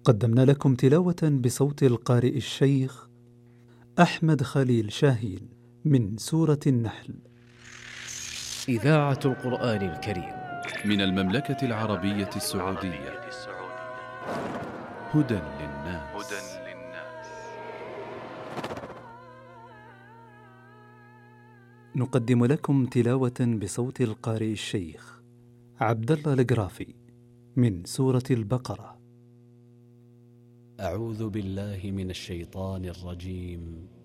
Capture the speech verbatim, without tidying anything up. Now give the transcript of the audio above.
قدمنا لكم تلاوة بصوت القارئ الشيخ أحمد خليل شاهين من سورة النحل. إذاعة القرآن الكريم من المملكة العربية السعودية. هدى للناس. نقدم لكم تلاوة بصوت القارئ الشيخ عبد الله القرافي من سورة البقرة. أعوذ بالله من الشيطان الرجيم.